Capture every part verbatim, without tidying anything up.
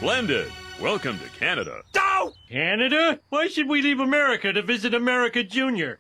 Splendid. Welcome to Canada. Oh! Canada? Why should we leave America to visit America Junior?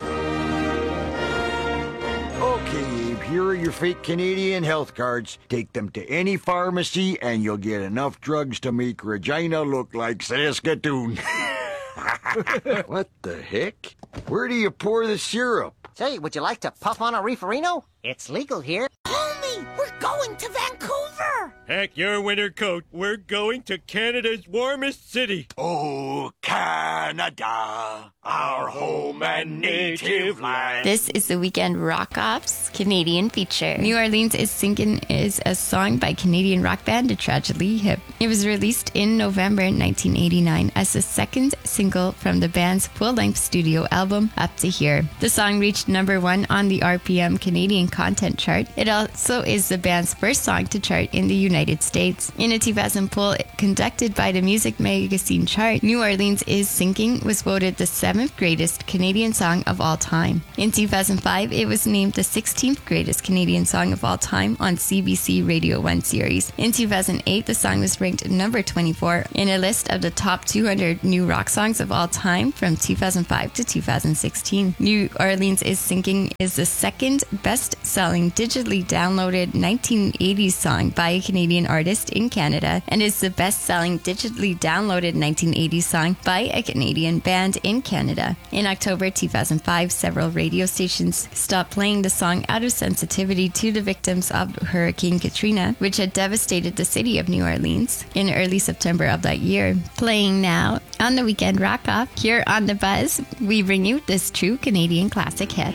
Okay, Abe, here are your fake Canadian health cards. Take them to any pharmacy and you'll get enough drugs to make Regina look like Saskatoon. What the heck? Where do you pour the syrup? Say, would you like to puff on a reeferino? It's legal here. Homie, we're going to Vancouver! Heck your winter coat. We're going to Canada's warmest city. Oh, Canada, our home and native land. This is the Weekend Rock Off's Canadian feature. New Orleans is Sinkin' is a song by Canadian rock band The Tragically Hip. It was released in November nineteen eighty-nine as the second single from the band's full-length studio album, Up to Here. The song reached number one on the R P M Canadian Content Chart. It also is the band's first song to chart in the United States. In a two thousand poll conducted by the music magazine Chart, New Orleans is Sinking was voted the seventh greatest Canadian song of all time. In two thousand five, it was named the sixteenth greatest Canadian song of all time on C B C Radio one series. In two thousand eight, the song was ranked number twenty-four in a list of the top two hundred new rock songs of all time from two thousand five to two thousand sixteen. New Orleans is Sinking is the second best-selling digitally downloaded nineteen eighties song by a Canadian artist in Canada and is the best-selling digitally downloaded nineteen eighties song by a Canadian band in Canada. In October two thousand five, several radio stations stopped playing the song out of sensitivity to the victims of Hurricane Katrina, which had devastated the city of New Orleans in early September of that year. Playing now on the Weekend Rock Off, here on The Buzz, we bring you this true Canadian classic hit.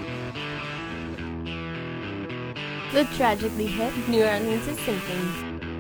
The Tragically Hip, New Orleans is Sinking.